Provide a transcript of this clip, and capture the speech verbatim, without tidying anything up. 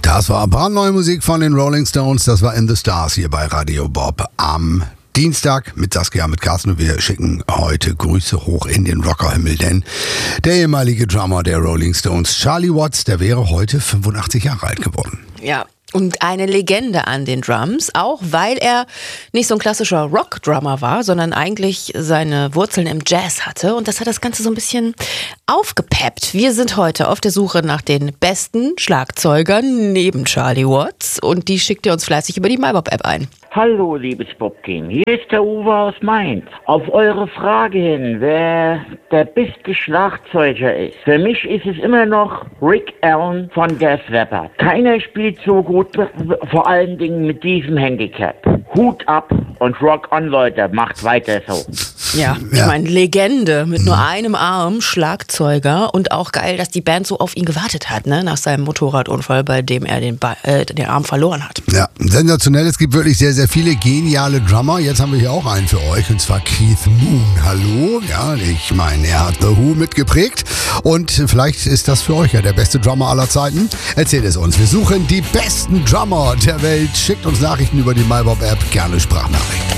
Das war brandneue Musik von den Rolling Stones. Das war In the Stars hier bei Radio Bob am Dienstag mit Saskia, mit Carsten. Und wir schicken heute Grüße hoch in den Rockerhimmel, denn der ehemalige Drummer der Rolling Stones, Charlie Watts, der wäre heute fünfundachtzig Jahre alt geworden. Ja. Und eine Legende an den Drums, auch weil er nicht so ein klassischer Rock-Drummer war, sondern eigentlich seine Wurzeln im Jazz hatte. Und das hat das Ganze so ein bisschen aufgepeppt. Wir sind heute auf der Suche nach den besten Schlagzeugern neben Charlie Watts. Und die schickt ihr uns fleißig über die MyBob-App ein. Hallo, liebes Bob-Team. Hier ist der Uwe aus Mainz. Auf eure Frage hin, wer der beste Schlagzeuger ist. Für mich ist es immer noch Rick Allen von Def Leppard. Keiner spielt so gut, vor allen Dingen mit diesem Handicap. Hut ab und Rock on, Leute. Macht weiter so. Ja, ich meine, Legende mit nur einem Arm, Schlagzeuger, und auch geil, dass die Band so auf ihn gewartet hat, ne, nach seinem Motorradunfall, bei dem er den, ba- äh, den Arm verloren hat. Ja, sensationell. Es gibt wirklich sehr, sehr viele geniale Drummer. Jetzt haben wir hier auch einen für euch, und zwar Keith Moon. Hallo, ja, ich meine, er hat The Who mitgeprägt und vielleicht ist das für euch ja der beste Drummer aller Zeiten. Erzählt es uns. Wir suchen die besten Drummer der Welt. Schickt uns Nachrichten über die MyBob-App, gerne Sprachnachrichten.